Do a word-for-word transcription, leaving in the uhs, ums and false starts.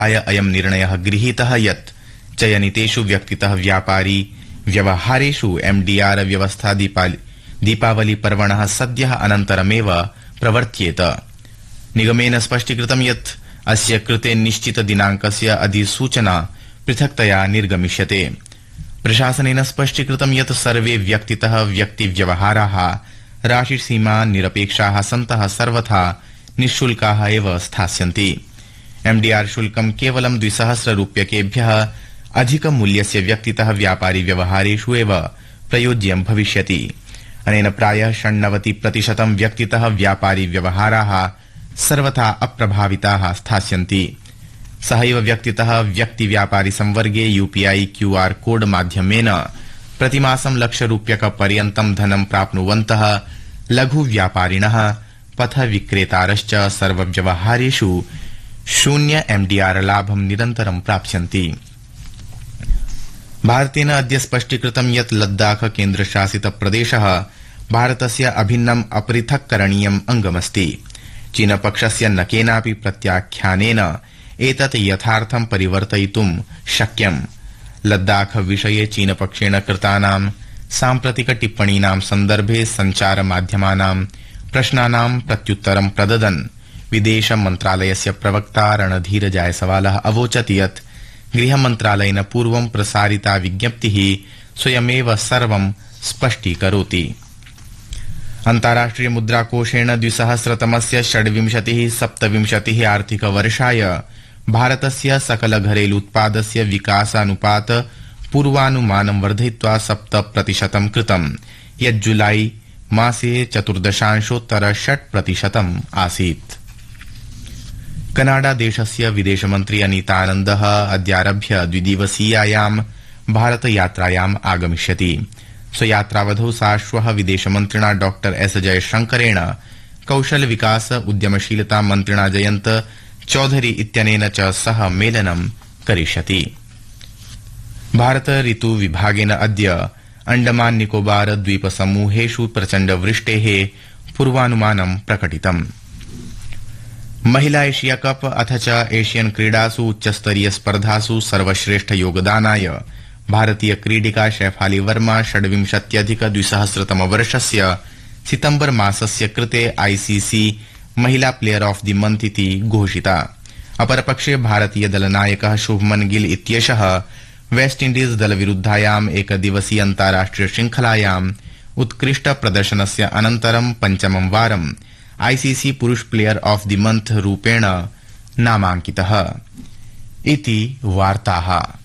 आय अयं निर्णयः गृहीतः यत् चयनितेषु व्यक्तितः व्यापारी व्यवहारेषु एमडीआर व्यवस्था दीपावली पर्वणः सद्यः अनन्तरमेव प्रवर्त्येत। निगमेन स्पष्टीकृतं यत् अस्य कृते निश्चित दिनाङ्कस्य अधिसूचना पृथक्तया निर्गमिष्यते। प्रशासनेन स्पष्टीकृतं यत् सर्वे व्यक्तितः व्यक्तिव्यवहाराः राशिसीमा निरपेक्षाः सन्तः सर्वथा निःशुल्काः एव स्थास्यन्ति। एमडीआर शुल्कं केवलं द्विसहस्र रूप्यकेभ्यः अधिकमूल्यस्य व्यक्तितः व्यापारी व्यवहारेषु एव प्रयोज्यं भविष्यति। अनेन प्रायः षण्णवति प्रतिशतं व्यक्तितः व्यापारी व्यवहाराः सर्वथा अप्रभाविताः स्थास्यन्ति। सहैव व्यक्तितः व्यक्ति व्यापारी संवर्गे यूपीआई क्यूआर कोड माध्यमेन प्रतिमासं लक्षरूप्यकपर्यन्तं धनं प्राप्नुवन्तः लघु व्यापारिणः पथ विक्रेतारश्च सर्वव्यवहारेषु शून्य एमडीआर लाभं निरन्तरं प्राप्स्यन्ति। भारतेन अद्य स्पष्टीकृतं यत् लद्दाख केन्द्रशासित प्रदेशः भारतस्य अभिन्नम् अपृथक्करणीयम् अंगमस्ति। चीनपक्षस्य न केनापि प्रत्याख्यानेन एतत् यथार्थं परिवर्तयितुं शक्यम्। लद्दाख विषये चीनपक्षेण कृतानां साम्प्रतिक टिप्पणीनां सन्दर्भे सञ्चारमाध्यमानां प्रश्नानां प्रत्युत्तरं प्रददन् विदेश मन्त्रालयस्य प्रवक्ता रणधीर जायसवालः अवोचत् यत् गृहमन्त्रालयेन पूर्वं प्रसारिता विज्ञप्तिः स्वयमेव सर्वं स्पष्टीकरोति। अन्ताराष्ट्रिय मुद्राकोषेण द्विसहस्रतमस्य षड्विंशतिः सप्तविंशतिः आर्थिकवर्षाय भारतस्य सकल घरेलूत्पादस्य विकासानुपात पूर्वानुमानं वर्धयित्वा सप्त प्रतिशतं कृतं, यत् जुलाई मासे चतुर्दशांशोत्तर षट् प्रतिशतम् आसीत्। कनाडा देशस्य विदेशमन्त्री अनीतानन्दः अद्यारभ्य द्विदिवसीयायां भारतयात्रायाम् आगमिष्यति। स्वयात्रावधौ सा श्वः विदेशमन्त्रिणा डॉ एस जयशंकरेण कौशल विकास उद्यमशीलता मन्त्रिणा जयन्त चौधरी इत्यनेन च सह मेलनं करिष्यति। भारत ऋतु विभागेन अद्य अंडमान निकोबार द्वीप समूहेषु प्रचण्ड वृष्टेः पूर्वानुमानं प्रकटितम्। महिला एशिया कप अथ च एशियन क्रीडासु उच्चस्तरीय स्पर्धासु सर्वश्रेष्ठ योगदानाय भारतीय क्रीडिका शैफाली वर्मा षड्विंशत्यधिक द्विसहस्रतम वर्षस्य सितम्बर मासस्य कृते आईसीसी महिला प्लेयर ऑफ द मंथ इति घोषिता। अपरपक्षे भारतीय दलनायकः शुभमन गिल इत्येषः वेस्ट इण्डीज दलविरुद्धायाम् एकदिवसीय अन्ताराष्ट्रिय श्रृंखलायाम् उत्कृष्ट प्रदर्शनस्य अनन्तरं पञ्चमं वारं आईसीसी पुरुष प्लेयर ऑफ द मंथ रूपेण नामाङ्कितः इति वार्ताः।